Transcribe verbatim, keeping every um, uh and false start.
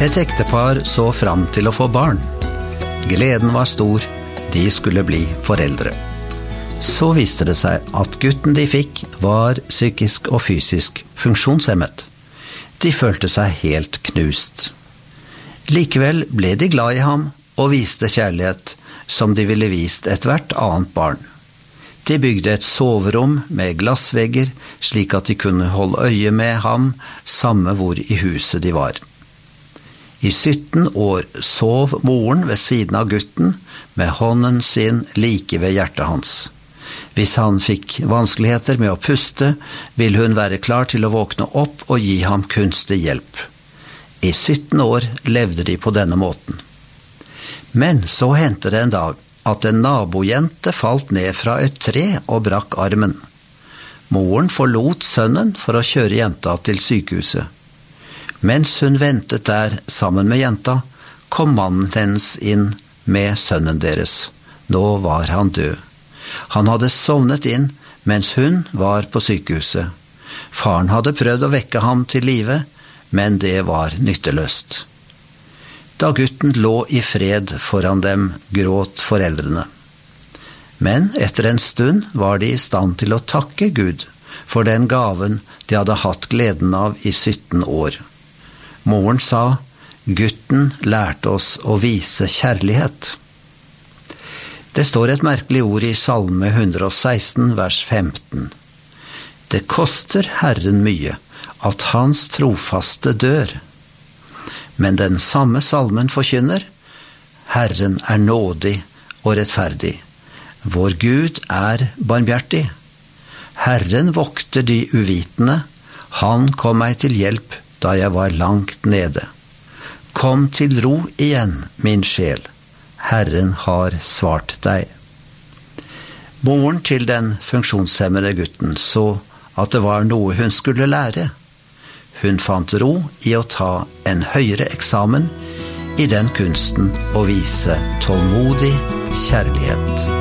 Et ektepar så fram til å få barn. Gleden var stor, de skulle bli foreldre. Så viste det seg at gutten de fikk var psykisk og fysisk funksjonshemmet. De følte seg helt knust. Likevel ble de glad i ham og viste kjærlighet som de ville vist et hvert annet barn. De bygde et soverom med glassvegger slik at de kunne holde øye med ham samme hvor i huset de var. I sytten år sov moren ved siden av gutten med hånden sin like ved hjertet hans. Hvis han fikk vanskeligheter med å puste, vil hun være klar til å våkne opp og gi ham kunstig hjelp. I sytten år levde de på denne måten. Men så hendte det en dag at en nabojente falt ned fra et tre og brakk armen. Moren forlot sønnen for å kjøre jenta til sykehuset. Mens hun ventet der sammen med jenta, kom mannen hennes inn med sønnen deres. Nå var han død. Han hadde sovnet inn mens hun var på sykehuset. Faren hadde prøvd å vekke ham til live, men det var nytteløst. Da gutten lå i fred foran dem, gråt foreldrene. Men etter en stund var de i stand til å takke Gud for den gaven de hadde hatt gleden av i sytten år. Moren sa, gutten lærte oss å vise kjærlighet. Det står et merkelig ord i Salme one hundred sixteen, vers femten. Det koster Herren mye at hans trofaste dør. Men den samme salmen forkynner, Herren er nådig og rettferdig. Vår Gud er barmhjertig. Herren vokter de uvitende. Han kom meg til hjelp da jeg var langt nede. Kom til ro igjen, min sjel. Herren har svart deg. Moren til den funksjonshemmede gutten så at det var noe hun skulle lære. Hun fant ro i å ta en høyere eksamen i den kunsten å vise tålmodig kjærlighet.